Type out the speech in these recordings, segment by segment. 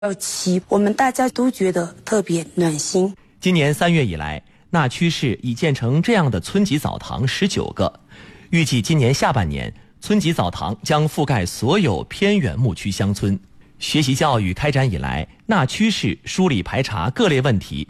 期，我们大家都觉得特别暖心。 今年3月以来，那曲市已建成这样的村级澡堂19个，预计今年下半年，村级澡堂将覆盖所有偏远牧区乡村。学习教育开展以来，那曲市梳理排查各类问题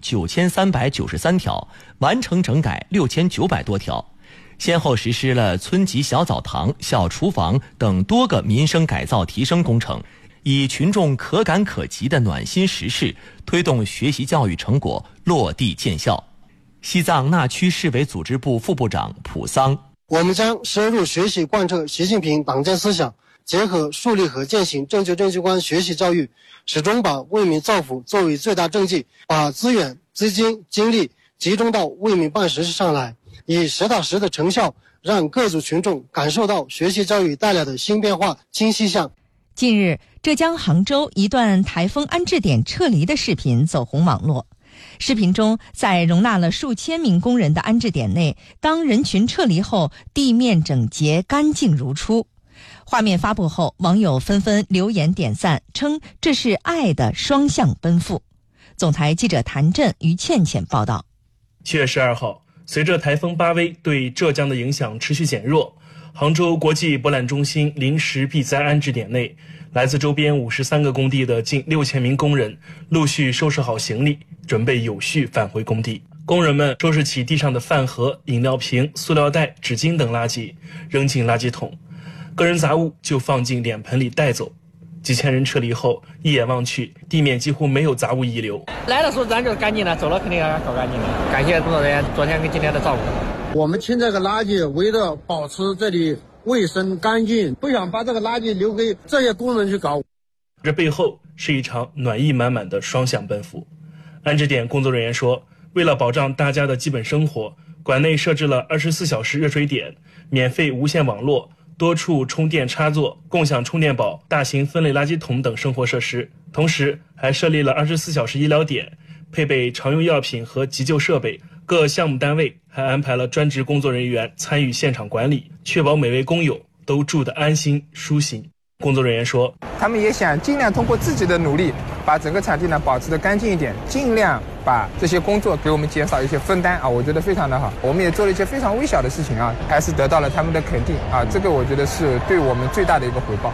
9393条，完成整改6900多条，先后实施了村级小澡堂、小厨房等多个民生改造提升工程，以群众可感可及的暖心实事，推动学习教育成果落地见效。西藏那曲市委组织部副部长蒲桑： 我们将深入学习贯彻习近平党建思想，结合树立和践行正确政绩观学习教育，始终把为民造福作为最大政绩，把资源、资金、精力集中到为民办实事上来，以实打实的成效，让各族群众感受到学习教育带来的新变化、新气象。 近日，浙江杭州一段台风安置点撤离的视频走红网络。视频中，在容纳了数千名工人的安置点内，当人群撤离后，地面整洁干净如初。画面发布后，网友纷纷留言点赞，称这是爱的双向奔赴。总台记者谭震、于倩倩报道。 7月12号，随着台风巴威对浙江的影响持续减弱，杭州国际博览中心临时避灾安置点内，来自周边53个工地的近6000名工人陆续收拾好行李，准备有序返回工地。工人们收拾起地上的饭盒、饮料瓶、塑料袋、纸巾等垃圾，扔进垃圾桶，个人杂物就放进脸盆里带走。几千人撤离后，一眼望去，地面几乎没有杂物遗留。 来的时候咱就干净了，走了肯定要搞干净了。感谢工作人员昨天跟今天的照顾。 我们清这个垃圾，为了保持这里卫生干净，不想把这个垃圾留给这些工人去搞。 这背后是一场暖意满满的双向奔赴。安置点工作人员说，为了保障大家的基本生活，馆内设置了24小时热水点、免费无线网络、多处充电插座、共享充电宝、大型分类垃圾桶等生活设施，同时还设立了24小时医疗点，配备常用药品和急救设备。各项目单位还安排了专职工作人员参与现场管理，确保每位工友都住得安心舒心。工作人员说， 他们也想尽量通过自己的努力，把整个场地呢保持得干净一点，尽量把这些工作给我们减少一些分担啊，我觉得非常的好。我们也做了一些非常微小的事情啊，还是得到了他们的肯定啊，这个我觉得是对我们最大的一个回报。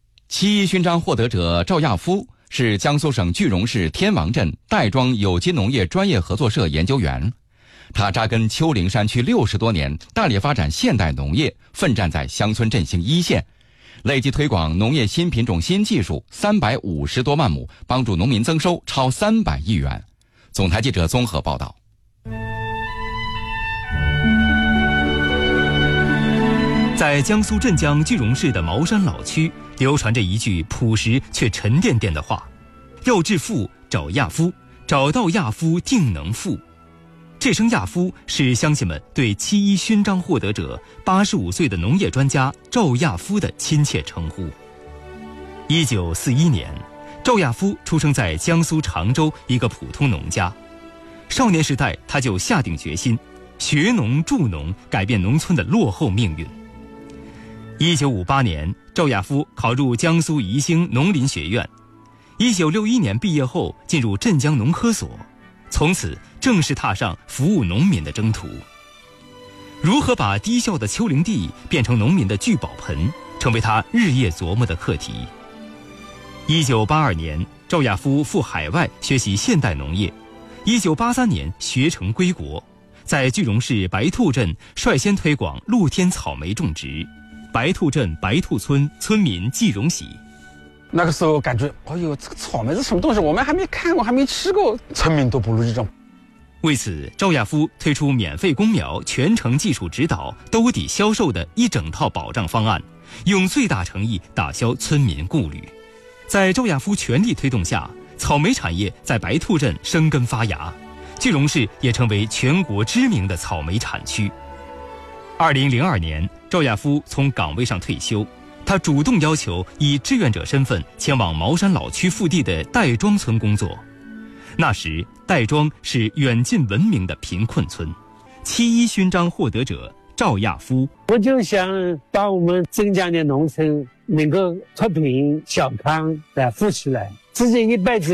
7·1勋章获得者赵亚夫是江苏省句容市天王镇袋庄有机农业专业合作社研究员，他扎根丘陵山区60多年，大力发展现代农业，奋战在乡村振兴一线，累计推广农业新品种新技术350多万亩，帮助农民增收超300亿元。总台记者综合报道。 在江苏镇江句容市的茅山老区，流传着一句朴实却沉甸甸的话：要致富找亚夫，找到亚夫定能富。这声亚夫是乡亲们对7·1勋章获得者85岁的农业专家赵亚夫的亲切称呼。1941年，赵亚夫出生在江苏常州一个普通农家。少年时代，他就下定决心学农助农，改变农村的落后命运。1958年，赵亚夫考入江苏宜兴农林学院。1961年毕业后，进入镇江农科所，从此正式踏上服务农民的征途。如何把低效的丘陵地变成农民的聚宝盆，成为他日夜琢磨的课题。1982年，赵亚夫赴海外学习现代农业。1983年学成归国，在句容市白兔镇率先推广露天草莓种植。白兔镇白兔村村民季荣喜， 那个时候感觉，哎呦，这个草莓是什么东西？我们还没看过，还没吃过，村民都不如这种。 为此，赵亚夫推出免费公苗、全程技术指导、兜底销售的一整套保障方案，用最大诚意打消村民顾虑。在赵亚夫全力推动下，草莓产业在白兔镇生根发芽，句容市也成为全国知名的草莓产区。2002年，赵亚夫从岗位上退休，他主动要求以志愿者身份前往茅山老区腹地的袋庄村工作。那时，袋庄是远近闻名的贫困村。7·1勋章获得者赵亚夫， 我就想把我们镇江的农村能够脱贫小康来富起来，自己一辈子